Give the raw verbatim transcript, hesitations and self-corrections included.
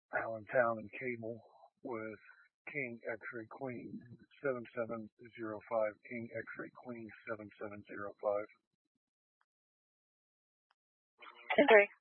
Allentown and Cable with King X-ray Queen seven seven zero five. King X-ray Queen seven seven zero five. ten three.